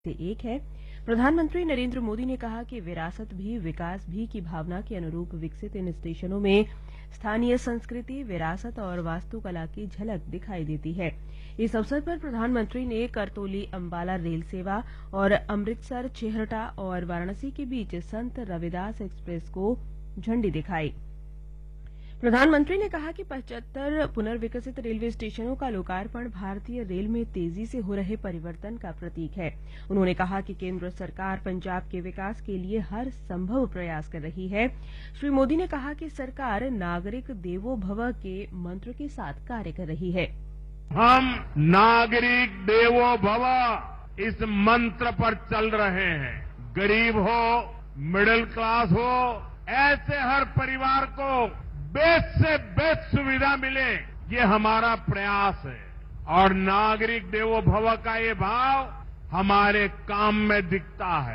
से एक है। प्रधानमंत्री नरेंद्र मोदी ने कहा कि विरासत भी विकास भी की भावना के अनुरूप विकसित इन स्टेशनों में स्थानीय संस्कृति, विरासत और वास्तुकला की झलक दिखाई देती है। इस अवसर पर प्रधानमंत्री ने करतौली अंबाला रेल सेवा और अमृतसर, चेहरटा और वाराणसी के बीच संत रविदास एक्सप्रेस को झंडी दिखाई। प्रधानमंत्री ने कहा कि 75 पुनर्विकसित रेलवे स्टेशनों का लोकार्पण भारतीय रेल में तेजी से हो रहे परिवर्तन का प्रतीक है। उन्होंने कहा कि केंद्र सरकार पंजाब के विकास के लिए हर संभव प्रयास कर रही है। श्री मोदी ने कहा कि सरकार नागरिक देवो भव के मंत्र के साथ कार्य कर रही है। हम नागरिक देवो भव इस मंत्र पर चल रहे हैं। गरीब हो, मिडिल क्लास हो, ऐसे हर परिवार को बेस्ट से बेस्ट सुविधा मिले, ये हमारा प्रयास है। और नागरिक देवो भव का ये भाव हमारे काम में दिखता है।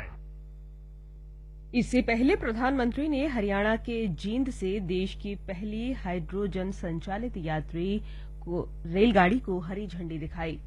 इससे पहले प्रधानमंत्री ने हरियाणा के जींद से देश की पहली हाइड्रोजन संचालित यात्री रेलगाड़ी को हरी झंडी दिखाई।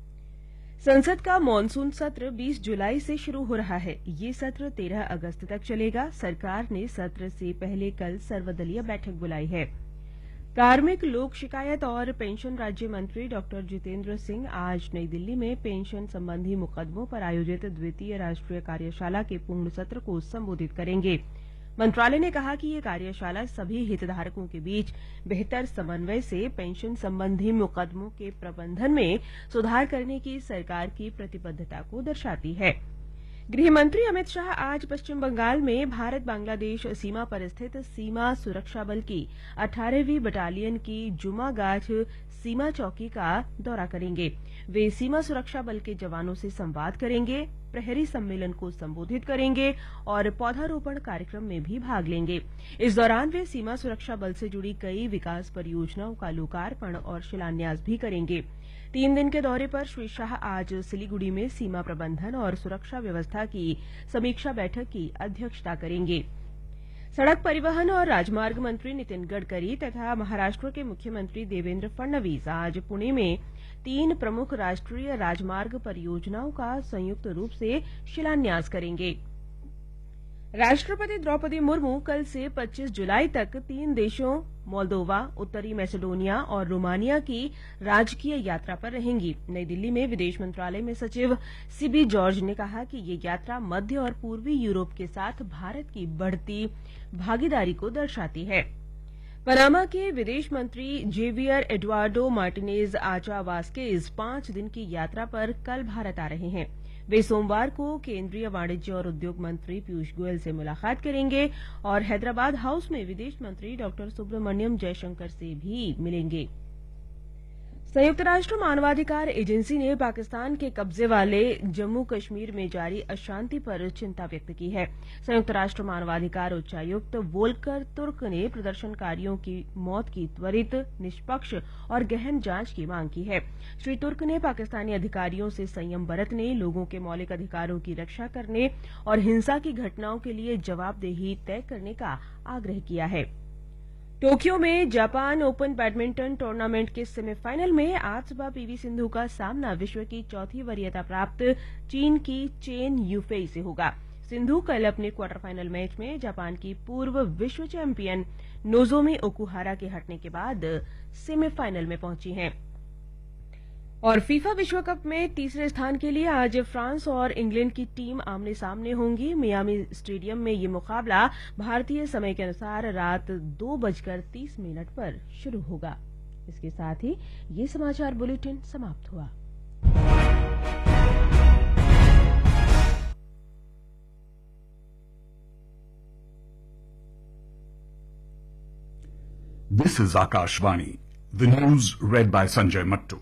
संसद का मानसून सत्र 20 जुलाई से शुरू हो रहा है। ये सत्र 13 अगस्त तक चलेगा। सरकार ने सत्र से पहले कल सर्वदलीय बैठक बुलाई है। कार्मिक, लोक शिकायत और पेंशन राज्य मंत्री डॉक्टर जितेंद्र सिंह आज नई दिल्ली में पेंशन संबंधी मुकदमों पर आयोजित द्वितीय राष्ट्रीय कार्यशाला के पूर्ण सत्र को संबोधित करेंगे। मंत्रालय ने कहा कि ये कार्यशाला सभी हितधारकों के बीच बेहतर समन्वय से पेंशन संबंधी मुकदमों के प्रबंधन में सुधार करने की सरकार की प्रतिबद्धता को दर्शाती है। गृह मंत्री अमित शाह आज पश्चिम बंगाल में भारत बांग्लादेश सीमा पर स्थित सीमा सुरक्षा बल की 18वीं बटालियन की जुमागाछ सीमा चौकी का दौरा करेंगे। वे सीमा सुरक्षा बल के जवानों से संवाद करेंगे, प्रहरी सम्मेलन को संबोधित करेंगे और पौधारोपण कार्यक्रम में भी भाग लेंगे। इस दौरान वे सीमा सुरक्षा बल से जुड़ी कई विकास परियोजनाओं का लोकार्पण और शिलान्यास भी करेंगे। 3 दिन के दौरे पर श्री शाह आज सिलीगुड़ी में सीमा प्रबंधन और सुरक्षा व्यवस्था की समीक्षा बैठक की अध्यक्षता करेंगे। सड़क परिवहन और राजमार्ग मंत्री नितिन गडकरी तथा महाराष्ट्र के मुख्यमंत्री देवेंद्र फडणवीस आज पुणे में 3 प्रमुख राष्ट्रीय राजमार्ग परियोजनाओं का संयुक्त रूप से शिलान्यास करेंगे। राष्ट्रपति द्रौपदी मुर्मू कल से 25 जुलाई तक 3 देशों मोल्दोवा, उत्तरी मैसेडोनिया और रोमानिया की राजकीय यात्रा पर रहेंगी। नई दिल्ली में विदेश मंत्रालय में सचिव सीबी जॉर्ज ने कहा कि ये यात्रा मध्य और पूर्वी यूरोप के साथ भारत की बढ़ती भागीदारी को दर्शाती है। पनामा के विदेश मंत्री जेवियर एडुआर्डो मार्टिनेज आचा वास्केज 5 दिन की यात्रा पर कल भारत आ रहे हैं। वे सोमवार को केंद्रीय वाणिज्य और उद्योग मंत्री पीयूष गोयल से मुलाकात करेंगे और हैदराबाद हाउस में विदेश मंत्री डॉक्टर सुब्रमण्यम जयशंकर से भी मिलेंगे। संयुक्त राष्ट्र मानवाधिकार एजेंसी ने पाकिस्तान के कब्जे वाले जम्मू कश्मीर में जारी अशांति पर चिंता व्यक्त की है। संयुक्त राष्ट्र मानवाधिकार उच्चायुक्त वोल्कर तुर्क ने प्रदर्शनकारियों की मौत की त्वरित, निष्पक्ष और गहन जांच की मांग की है। श्री तुर्क ने पाकिस्तानी अधिकारियों से संयम बरतने, लोगों के मौलिक अधिकारों की रक्षा करने और हिंसा की घटनाओं के लिए जवाबदेही तय करने का आग्रह किया है। टोक्यो में जापान ओपन बैडमिंटन टूर्नामेंट के सेमीफाइनल में आज सुबह पीवी सिंधु का सामना विश्व की चौथी वरीयता प्राप्त चीन की चेन यूफेई से होगा। सिंधु कल अपने क्वार्टर फाइनल मैच में जापान की पूर्व विश्व चैंपियन नोजोमी ओकुहारा के हटने के बाद सेमीफाइनल में पहुंची हैं। और फीफा विश्व कप में तीसरे स्थान के लिए आज फ्रांस और इंग्लैंड की टीम आमने सामने होंगी। मियामी स्टेडियम में ये मुकाबला भारतीय समय के अनुसार रात 2:30 पर शुरू होगा। इसके साथ ही ये समाचार बुलेटिन समाप्त हुआ। This is Akashvani. The news read by Sanjay Mattu.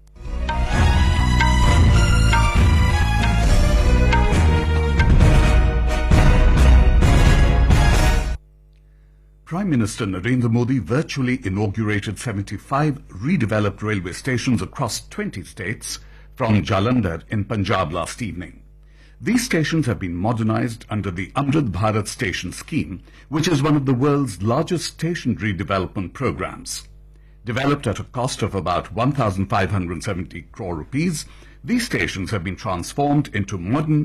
Prime Minister Narendra Modi virtually inaugurated 75 redeveloped railway stations across 20 states from Jalandhar in Punjab last evening. These stations have been modernized under the Amrit Bharat Station Scheme, which is one of the world's largest station redevelopment programs. Developed at a cost of about 1,570 crore rupees, These stations have been transformed into modern